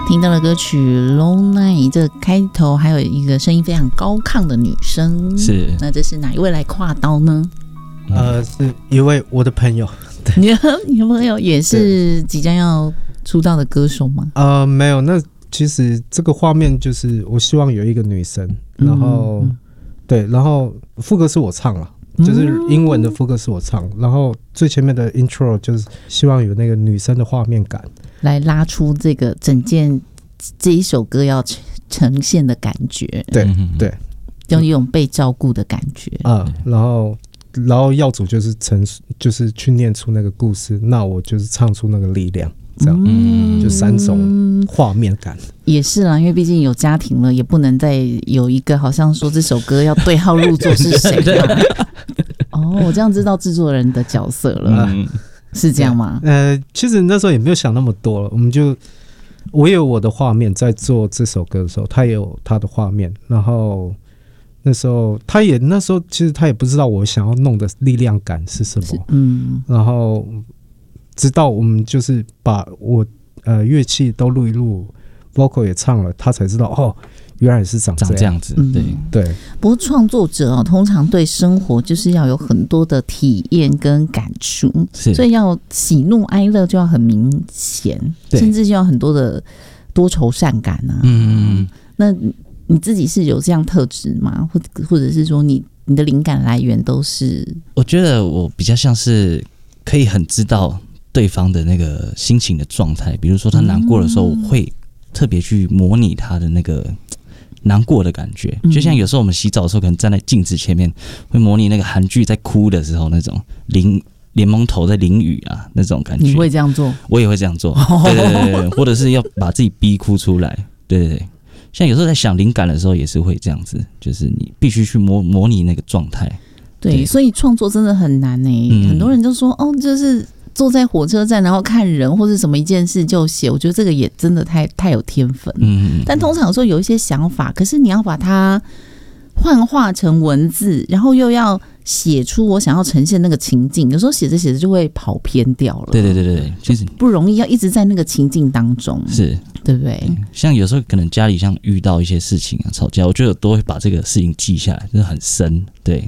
听到了歌曲《Long Night》，这开头还有一个声音非常高亢的女生， 是。 那这是哪一位来跨刀呢？ 是一位我的朋友。 你的朋友也是即将要出道的歌手吗？ 没有，那其实这个画面就是我希望有一个女生，然后、对，然后副歌是我唱了。就是英文的副歌是我唱，然后最前面的 intro 就是希望有那个女生的画面感， 来拉出这个整件这一首歌要呈现的感觉。 对对， 有一种被照顾的感觉。 然后耀祖就是去念出那个故事，那我就是唱出那个力量，这样，就三种画面感。 也是啦，因为毕竟有家庭了，也不能再有一个好像说这首歌要对号入座是谁我这样知道制作人的角色了，是这样吗？ 其实那时候也没有想那么多了，我也有我的画面在做这首歌的时候，他也有他的画面，然后那时候其实他也不知道我想要弄的力量感是什么，然后直到我们就是把我乐器都录一录 ，vocal 也唱了，他才知道原来是长这样子。对。 不过创作者通常对生活就是要有很多的体验跟感触，所以要喜怒哀乐就要很明显，甚至就要很多的多愁善感啊。那你自己是有这样特质吗？或者是说你的灵感来源都是？ 我觉得我比较像是可以很知道对方的那个心情的状态，比如说他难过的时候，我会特别去模拟他的那个难过的感觉，就像有时候我们洗澡的时候，可能站在镜子前面，会模拟那个韩剧在哭的时候那种莲蒙头在淋雨啊那种感觉。 你会这样做？ 我也会这样做，对，或者是要把自己逼哭出来，对。像有时候在想灵感的时候，也是会这样子，就是你必须去模拟那个状态。 对，所以创作真的很难很多人就说就是坐在火车站，然后看人或是什么一件事就写，我觉得这个也真的太有天分。但通常说有一些想法，可是你要把它幻化成文字，然后又要写出我想要呈现那个情境，有时候写着写着就会跑偏掉了。对，其实不容易，要一直在那个情境当中， 是， 对不对？ 像有时候可能家里像遇到一些事情吵架，我觉得我都会把这个事情记下来，就是很深。对，